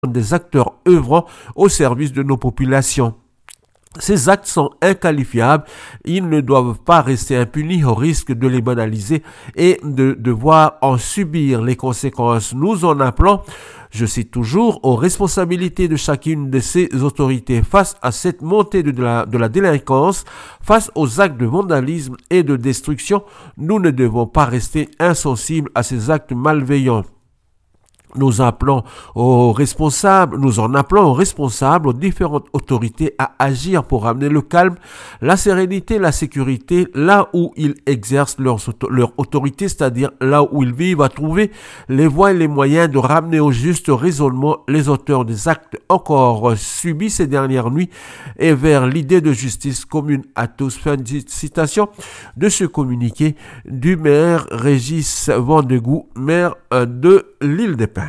des acteurs œuvrant au service de nos populations. Ces actes sont inqualifiables, ils ne doivent pas rester impunis au risque de les banaliser et de devoir en subir les conséquences. Nous en appelons, je cite toujours, aux responsabilités de chacune de ces autorités face à cette montée de la délinquance, face aux actes de vandalisme et de destruction. Nous ne devons pas rester insensibles à ces actes malveillants. Nous en appelons aux responsables, aux différentes autorités à agir pour ramener le calme, la sérénité, la sécurité là où ils exercent leur autorité, c'est-à-dire là où ils vivent, à trouver les voies et les moyens de ramener au juste raisonnement les auteurs des actes encore subis ces dernières nuits et vers l'idée de justice commune à tous. Fin de citation de ce communiqué du maire Régis Vandegou, maire de l'Île-des-Pins.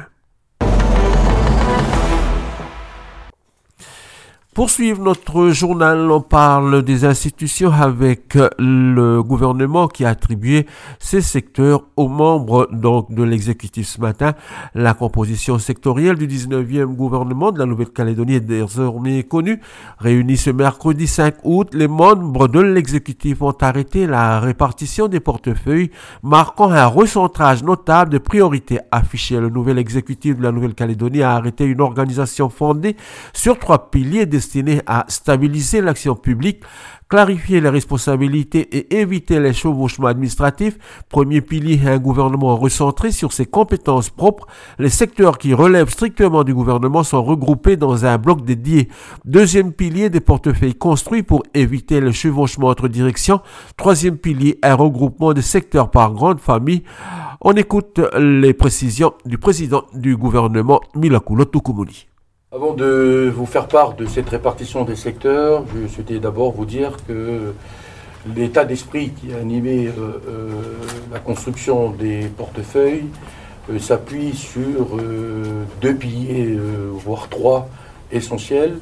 Poursuivre notre journal, on parle des institutions avec le gouvernement qui a attribué ces secteurs aux membres donc de l'exécutif ce matin. La composition sectorielle du 19e gouvernement de la Nouvelle-Calédonie est désormais connue. Réunis ce mercredi 5 août, les membres de l'exécutif ont arrêté la répartition des portefeuilles, marquant un recentrage notable de priorités affichées. Le nouvel exécutif de la Nouvelle-Calédonie a arrêté une organisation fondée sur 3 piliers destiné à stabiliser l'action publique, clarifier les responsabilités et éviter les chevauchements administratifs. Premier pilier, un gouvernement recentré sur ses compétences propres. Les secteurs qui relèvent strictement du gouvernement sont regroupés dans un bloc dédié. Deuxième pilier, des portefeuilles construits pour éviter le chevauchement entre directions. Troisième pilier, un regroupement des secteurs par grande famille. On écoute les précisions du président du gouvernement, Milakulo Tukumuni. Avant de vous faire part de cette répartition des secteurs, je souhaitais d'abord vous dire que l'état d'esprit qui a animé la construction des portefeuilles s'appuie sur 2 piliers, voire 3 essentiels.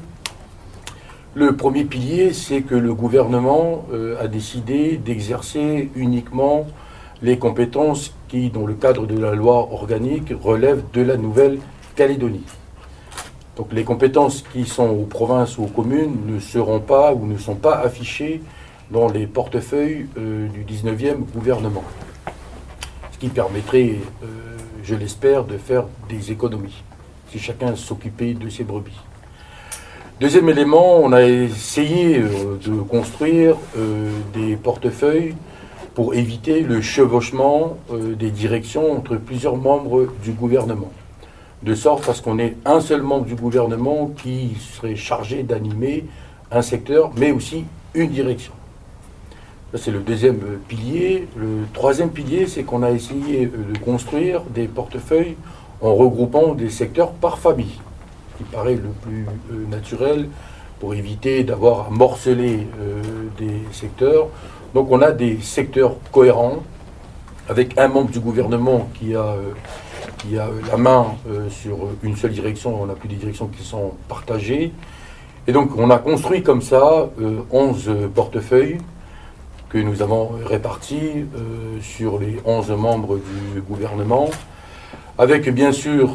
Le premier pilier, c'est que le gouvernement a décidé d'exercer uniquement les compétences qui, dans le cadre de la loi organique, relèvent de la Nouvelle-Calédonie. Donc les compétences qui sont aux provinces ou aux communes ne seront pas ou ne sont pas affichées dans les portefeuilles du 19e gouvernement. Ce qui permettrait, je l'espère, de faire des économies, si chacun s'occupait de ses brebis. Deuxième élément, on a essayé de construire des portefeuilles pour éviter le chevauchement des directions entre plusieurs membres du gouvernement. De sorte à ce qu'on ait un seul membre du gouvernement qui serait chargé d'animer un secteur, mais aussi une direction. Ça, c'est le deuxième pilier. Le troisième pilier, c'est qu'on a essayé de construire des portefeuilles en regroupant des secteurs par famille, ce qui paraît le plus naturel pour éviter d'avoir à morceler des secteurs. Donc on a des secteurs cohérents, avec un membre du gouvernement qui a la main sur une seule direction. On n'a plus des directions qui sont partagées. Et donc on a construit comme ça 11 portefeuilles que nous avons répartis sur les 11 membres du gouvernement, avec bien sûr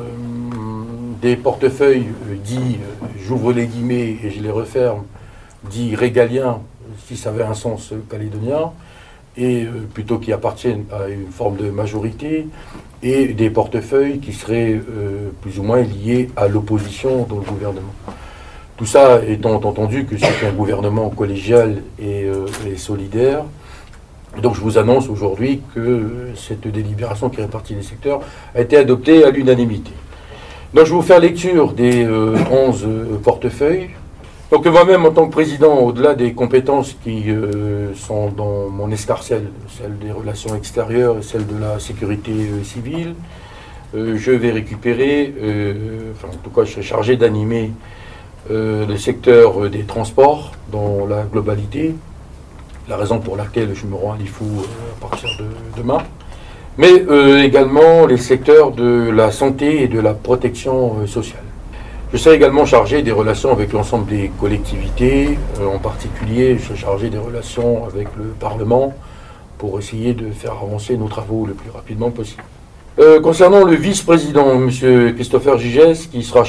des portefeuilles dits, j'ouvre les guillemets et je les referme, dits régaliens, si ça avait un sens calédonien, et plutôt qui appartiennent à une forme de majorité, et des portefeuilles qui seraient plus ou moins liés à l'opposition dans le gouvernement. Tout ça étant entendu que c'est un gouvernement collégial et solidaire. Et donc je vous annonce aujourd'hui que cette délibération qui répartit les secteurs a été adoptée à l'unanimité. Donc je vais vous faire lecture des 11 portefeuilles. Donc moi-même, en tant que président, au-delà des compétences qui sont dans mon escarcelle, celle des relations extérieures et celle de la sécurité civile, je vais récupérer, en tout cas je serai chargé d'animer le secteur des transports dans la globalité, la raison pour laquelle je me rends à Lifou à partir de demain, mais également les secteurs de la santé et de la protection sociale. Je serai également chargé des relations avec l'ensemble des collectivités, en particulier je serai chargé des relations avec le Parlement pour essayer de faire avancer nos travaux le plus rapidement possible. Concernant le vice-président, M. Christopher Gigès, qui sera